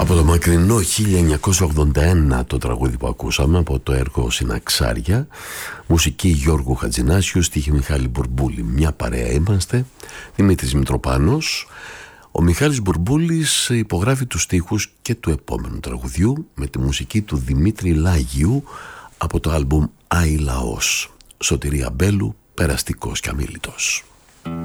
Από το μακρινό 1981 το τραγούδι που ακούσαμε, από το έργο Συναξάρια, μουσική Γιώργου Χατζηνάσιου, στίχη Μιχάλη Μπουρμπούλη. Μια παρέα είμαστε, Δημήτρης Μητροπάνος. Ο Μιχάλης Μπουρμπούλης υπογράφει τους στίχους και του επόμενου τραγουδιού με τη μουσική του Δημήτρη Λάγιου από το άλμπουμ «Άι Λαός». Σωτηρία Μπέλου, περαστικός και αμίλητος.